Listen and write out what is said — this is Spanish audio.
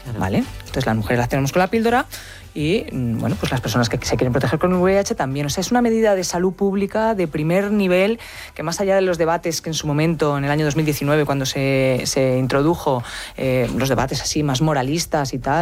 Claro. ¿Vale? Entonces las mujeres las tenemos con la píldora y, bueno, pues las personas que se quieren proteger con el VIH también. O sea, es una medida de salud pública de primer nivel que, más allá de los debates que en su momento, en el año 2019, cuando se introdujo, los debates así más moralistas y tal,